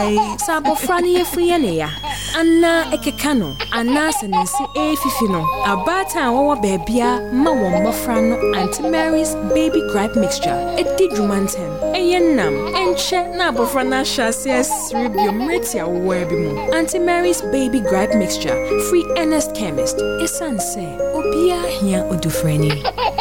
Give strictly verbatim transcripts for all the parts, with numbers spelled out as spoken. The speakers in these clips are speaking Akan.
Ai, Sabofrani Friania, Anna Ekekano, Anna Senensi A Fifino, Abata Wawa Babia, Mawa Mofrano, Auntie Mary's baby gripe mixture, a dijumantem, a yenam, and che Nabofrana Shasias Ribium Ritia Webimu, Auntie Mary's baby gripe mixture, free Ernest Chemist, a sunset, Obia here Odufreni.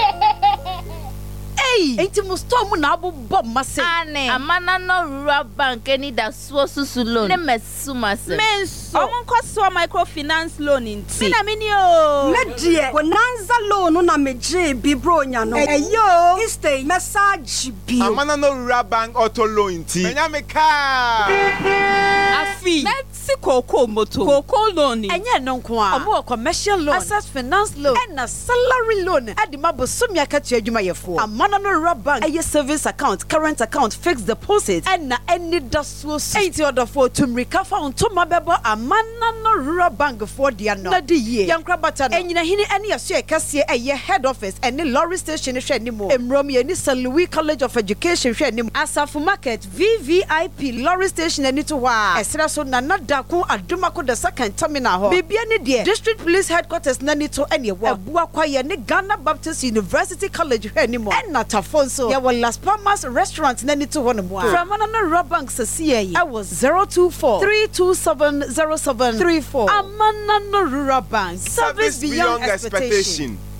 Enti mustomu na abu bob mase. Ane. Amana no rural bank any da so susu loan. Ne mesuma se. Menso. Omo nkoso microfinance loan inti. Mina mini o. Medie. Bonanza loan na meje bi bronya no. Eyo. Instay message bi. Amana no rural bank auto loan inti. Menya me car. Afi. Let's Coco moto. Coco loan. Enye no nko a. Omo commercial loan. Access finance loan. And a salary loan. Adi mabosumi akatua adwuma yefo. Amana no rural bank. Eye savings account, current account, fixed deposit. And na any dasuo. Eighty order for to recover on to mabebo Amana no rural bank for dia no. Na di ye. Yankra bata no. Enyina hini any aso ekase eye head office and lorry station hwe animo. Emrom ye ni Saint Louis College of Education hwe animo. Asafu Market V V I P lorry station ani to wa. Esra so na nadako adumako the second terminal ho. Bibia ni de district police headquarters na ni to ene wo. Ebua kwa ye ni Ghana Baptist University College hwe animo. En na tafonso ya wa Las Palmas restaurant na ni to ho no mo. From another rural bank sasiye. I was zero two four three two seven zero seven three four. Amana no rural bank. Service, Service beyond, beyond expectation. expectation.